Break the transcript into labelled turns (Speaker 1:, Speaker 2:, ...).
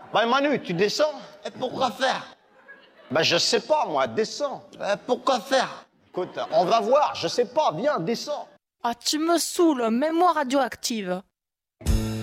Speaker 1: Bah Manu, tu descends?
Speaker 2: Et pourquoi faire?
Speaker 1: Bah je sais pas moi, descends.
Speaker 2: Pourquoi faire?
Speaker 1: Écoute, on va voir, je sais pas, viens, descends.
Speaker 3: Ah, tu me saoules, mets-moi radioactive.